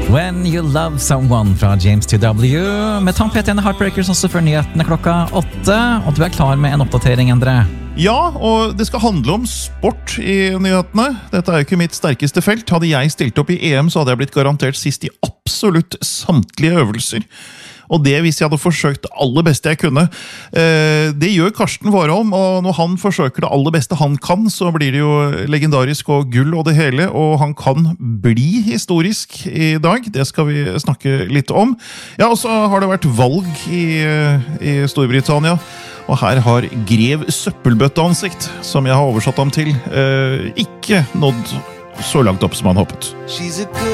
When You Love Someone fra James T.W. Med Tom Petty and the Heartbreakers også før nyhetene klokka 8. Og du klar med en oppdatering, Endre? Ja, og det skal handle om sport i nyhetene. Dette jo ikke mitt sterkeste felt. Hadde jeg stilt opp i EM, så hadde jeg blitt garantert sist i absolutt samtlige øvelser. Og det hvis jeg hadde forsøkt det aller beste jeg kunne. Det gjør Karsten Warholm, og når han forsøker det aller beste han kan, så blir det jo legendarisk og gull og det hele, og han kan bli historisk i dag. Det skal vi snakke litt om. Ja, og så har det vært valg i Storbritannia, og her har grev søppelbøtteansikt, som jeg har oversatt ham til, ikke nådd så langt opp som han håpet.